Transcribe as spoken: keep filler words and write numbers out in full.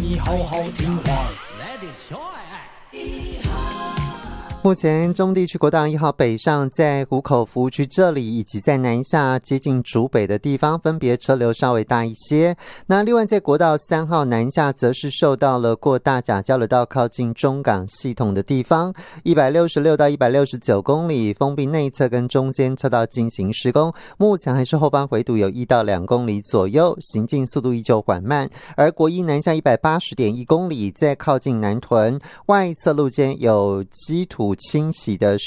你好好听话。 目前中地区国道一号北上在湖口服务区这里，以及在南下接近竹北的地方，分别车流稍微大一些。那另外在国道三号南下则是受到了过大甲交流道靠近中港系统的地方，一百六十六到一百六十九公里封闭内侧跟中间车道进行施工，目前还是后方回堵有一到两公里左右，行进速度依旧缓慢。而国一南下一百八十点一公里，在靠近南屯外侧路肩有基土清洗的